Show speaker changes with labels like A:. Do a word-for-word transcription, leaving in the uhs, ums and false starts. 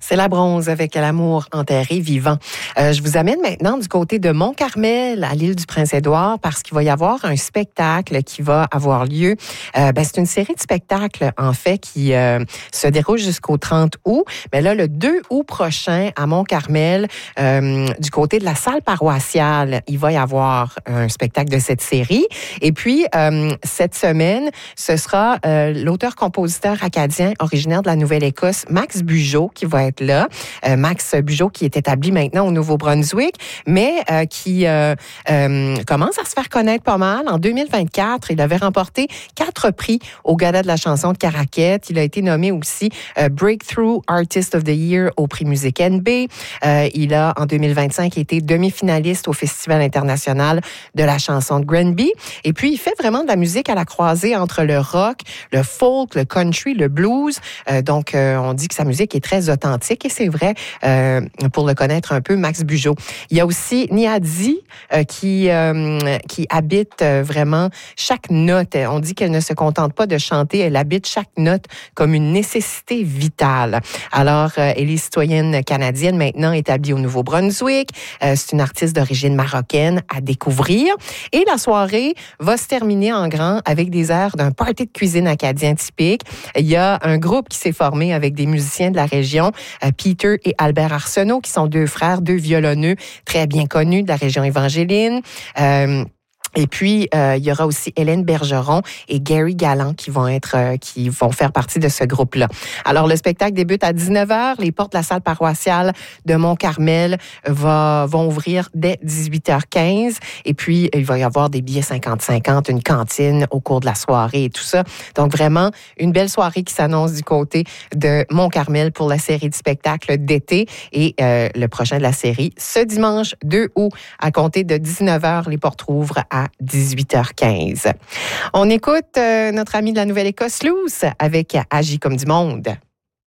A: C'est la bronze avec l'amour enterré vivant. Euh, je vous amène maintenant du côté de Mont-Carmel, à l'île du Prince-Édouard, parce qu'il va y avoir un spectacle qui va avoir lieu. Euh, ben, c'est une série de spectacles, en fait, qui euh, se déroule jusqu'au trente août. Mais là, le deux août prochain, à Mont-Carmel, euh, du côté de la salle paroissiale, il va y avoir un spectacle de cette série. Et puis, euh, cette semaine, ce sera euh, l'auteur-compositeur acadien originaire de la Nouvelle-Écosse, Max Bugeaud, qui va être là. Euh, Max Bugeaud, qui est établi maintenant au Nouveau-Brunswick, mais euh, qui euh, euh, commence à se faire connaître pas mal. En deux mille vingt-quatre, il avait remporté quatre prix au Gala de la chanson de Caraquette. Il a été nommé aussi euh, Breakthrough Artist of the Year au prix Musique N B. Euh, il a, en deux mille vingt-cinq, été demi-finaliste au Festival international de la chanson de Granby. Et puis, il fait vraiment de la musique à la croisée entre le rock, le folk, le country, le blues. Euh, donc, euh, on dit que sa musique est très authentique et c'est vrai, euh, pour le connaître un peu, Max Bugeaud. Il y a aussi Niadi euh, qui, euh, qui habite euh, vraiment chaque note. On dit qu'elle ne se contente pas de chanter, elle habite chaque note comme une nécessité vitale. Alors, euh, elle est citoyenne canadienne maintenant établie au Nouveau-Brunswick. Euh, c'est une artiste d'origine marocaine à découvrir. Et la soirée va se terminer en grand avec des airs d'un party de cuisine acadien typique. Il y a un groupe qui s'est formé avec des musiciens de la région, euh, Peter et Albert Arsenault, qui sont deux frères, deux violonneux très bien connus de la région évangéline. Euh, Et puis, euh, il y aura aussi Hélène Bergeron et Gary Galland qui vont être, euh, qui vont faire partie de ce groupe-là. Alors, le spectacle débute à dix-neuf heures. Les portes de la salle paroissiale de Mont-Carmel va, vont ouvrir dès dix-huit heures quinze. Et puis, il va y avoir des billets cinquante cinquante, une cantine au cours de la soirée et tout ça. Donc, vraiment, une belle soirée qui s'annonce du côté de Mont-Carmel pour la série de spectacles d'été. Et euh, le prochain de la série, ce dimanche deux août, à compter de dix-neuf heures, les portes rouvrent à dix-huit heures quinze. On écoute euh, notre ami de la Nouvelle-Écosse, Luce, avec Agis comme du monde.